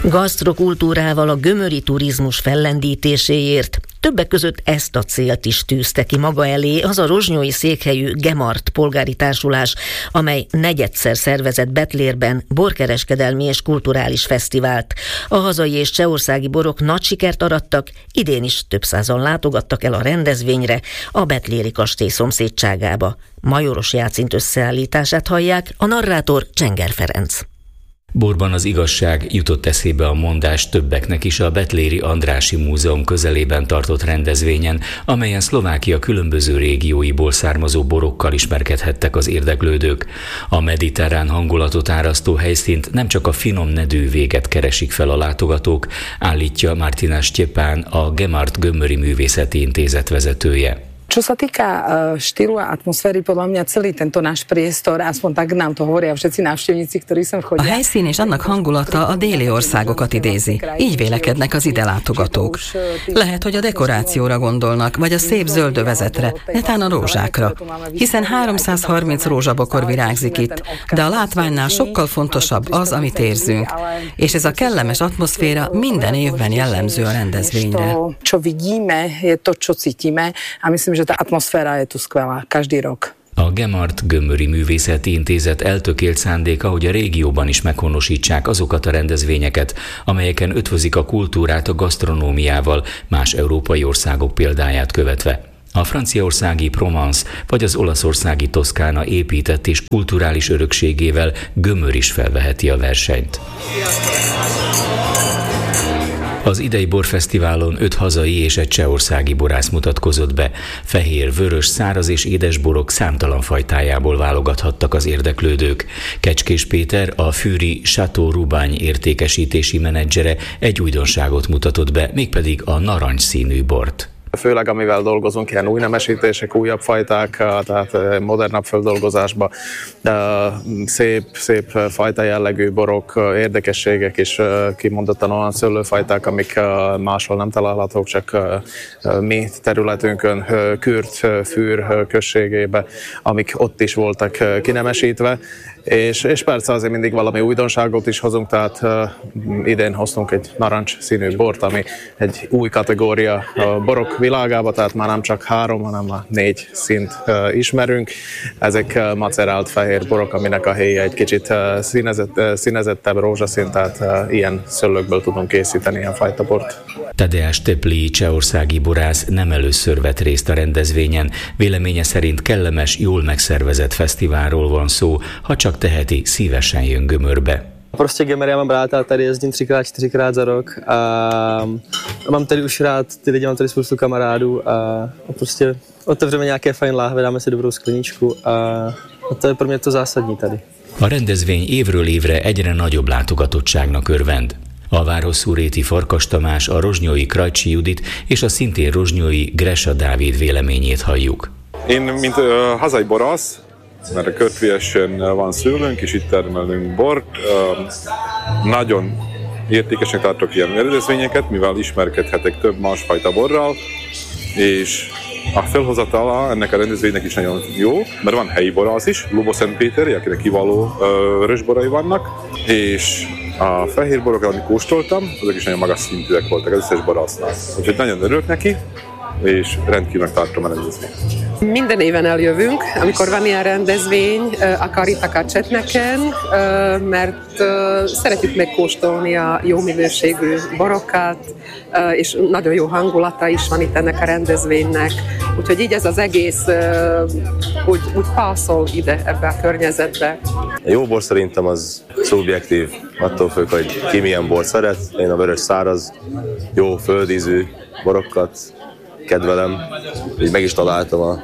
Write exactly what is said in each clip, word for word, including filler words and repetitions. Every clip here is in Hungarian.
Gasztrokultúrával a gömöri turizmus fellendítéséért többek között ezt a célt is tűzte ki maga elé az a rozsnyói székhelyű Gemart polgári társulás, amely negyedszer szervezett Bettlérben borkereskedelmi és kulturális fesztivált. A hazai és csehországi borok nagy sikert arattak, idén is több százan látogattak el a rendezvényre a bettléri kastély szomszédságába. Majoros Jácint összeállítását hallják, a narrátor Csenger Ferenc. Borban az igazság, jutott eszébe a mondás többeknek is a Bettléri Andrássy Múzeum közelében tartott rendezvényen, amelyen Szlovákia különböző régióiból származó borokkal ismerkedhettek az érdeklődők. A mediterrán hangulatot árasztó helyszínt nem csak a finom nedű véget keresik fel a látogatók, állítja Martina Štepán, a Gemart Gömöri Művészeti Intézet vezetője. Čo sa týka štýlu a atmosféry, podľa mňa celý tento náš priestor, aspoň tak nám to hovoria všetci návštevníci, ktorí sem chodia. A helyszín és annak hangulata a déli országokat idézi. Így vélekednek az ide látogatók. Lehet, hogy a dekorációra gondolnak, vagy a szép zöld övezetre, netán a rózsákra. Hiszen háromszázharminc rózsabokor virágzik itt, de a látványnál sokkal fontosabb az, amit érzünk. És ez a kellemes atmoszféra minden évben jellemző a rendezvényre. Čo vidíme, je to, čo cítime, a myslím, že tá atmoszféra je tu skvelá, každý rok. A Gemart Gömöri Művészeti Intézet eltökélt szándéka, hogy a régióban is meghonosítsák azokat a rendezvényeket, amelyeken ötvözik a kultúrát a gasztronómiával, más európai országok példáját követve. A franciaországi Provence vagy az olaszországi Toszkána épített és kulturális örökségével Gömör is felveheti a versenyt. Az idei borfesztiválon öt hazai és egy csehországi borász mutatkozott be. Fehér, vörös, száraz és édes borok számtalan fajtájából válogathattak az érdeklődők. Kecskés Péter, a Fűri Chateau Rubány értékesítési menedzsere egy újdonságot mutatott be, mégpedig a narancsszínű bort. Főleg amivel dolgozunk, ilyen új nemesítések, újabb fajták, tehát modernabb földolgozásban, szép, szép fajta jellegű borok, érdekességek és kimondottan olyan szőlőfajták, amik máshol nem találhatók, csak mi területünkön, Kürt, Fűr községében, amik ott is voltak kinemesítve. És, és persze azért mindig valami újdonságot is hozunk, tehát uh, idén hoztunk egy narancs színű bort, ami egy új kategória a borok világába, tehát már nem csak három, hanem már négy szint uh, ismerünk. Ezek uh, macerált fehér borok, aminek a helye egy kicsit uh, színezett, uh, színezettebb rózsaszín, tehát uh, ilyen szőlőkből tudunk készíteni ilyen fajta bort. Tadeusz Teplii csehországi borász nem először vett részt a rendezvényen. Véleménye szerint kellemes, jól megszervezett fesztiválról van szó, ha csak teheti, szívesen jön Gömörbe. Prostě Gömör, já mám rád, a tady jezdím třikrát, čtyřikrát za rok a mám tady už rád ty lidi, mám tady spoustu kamarádů a prostě otevřeme nějaké fajn láhve, dáme si dobrou skleničku a, a to je pro mě to zásadní tady. A rendezvény évről évre egyre nagyobb látogatottságnak örvend. A várhosszúréti Farkas Tamás, a rozsnyói Krajcsi Judit és a szintén rozsnyói Gresa Dávid véleményét halljuk. Én, mint uh, hazai borász, mert a Körtviesen van szőlőnk, és itt termelünk bort. Nagyon értékesnek tartok ilyen rendezvényeket, mivel ismerkedhetek több másfajta borral, és a felhozatala ennek a rendezvénynek is nagyon jó, mert van helyi borász is, Lubos-Szentpéteri, akinek kiváló vörösborai vannak, és a fehér borok, amit kóstoltam, azok is nagyon magas szintűek voltak az összes borásznál. Úgyhogy nagyon örülök neki, és rendkívül tartom a rendezvényt. Minden éven eljövünk, amikor van ilyen rendezvény, akár itt, akár Csetneken, mert szeretjük megkóstolni a jó minőségű borokat, és nagyon jó hangulata is van itt ennek a rendezvénynek. Úgyhogy így ez az egész úgy, úgy passzol ide ebbe a környezetbe. A jó bor szerintem az szubjektív, attól függ, hogy ki milyen bort szeret. Én a vörös száraz, jó földízű borokat kedvelem, így meg is találtam a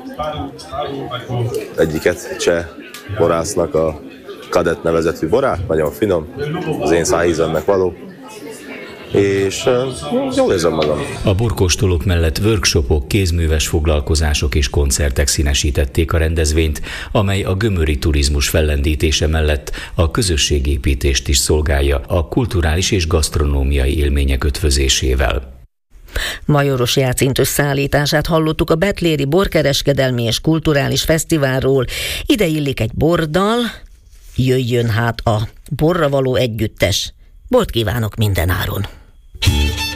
egyiket, cseh borásznak, a Kadett nevezetű borát, nagyon finom, az én szájízemnek való, és uh, jól érzem magam. A borkóstolók mellett workshopok, kézműves foglalkozások és koncertek színesítették a rendezvényt, amely a gömöri turizmus fellendítése mellett a közösségépítést is szolgálja a kulturális és gasztronómiai élmények ötvözésével. Majoros Jácint összeállítását hallottuk a bettléri borkereskedelmi és kulturális fesztiválról. Ide illik egy bordal, jöjjön hát a borra való együttes. Bort kívánok mindenáron!